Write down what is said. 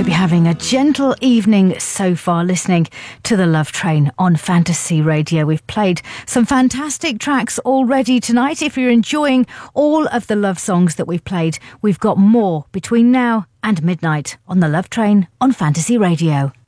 you're having a gentle evening so far listening to The Love Train on Fantasy Radio. We've played some fantastic tracks already tonight. If you're enjoying all of the love songs that we've played, we've got more between now and midnight on The Love Train on Fantasy Radio.